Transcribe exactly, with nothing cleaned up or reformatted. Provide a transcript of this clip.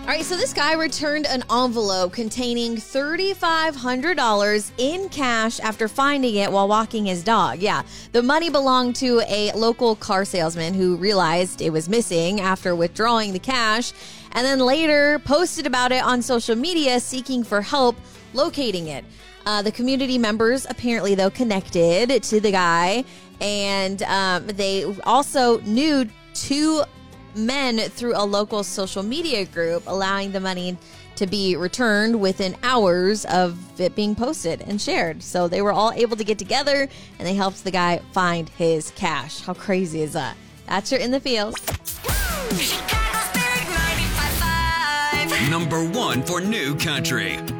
All right, so this guy returned an envelope containing three thousand five hundred dollars in cash after finding it while walking his dog. Yeah, the money belonged to a local car salesman who realized it was missing after withdrawing the cash and then later posted about it on social media seeking for help locating it. Uh, the community members apparently, though, connected to the guy, and um, they also knew two men through a local social media group, allowing the money to be returned within hours of it being posted and shared. So they were all able to get together and they helped the guy find his cash. How crazy is that? That's your In the Field. Number one for New Country.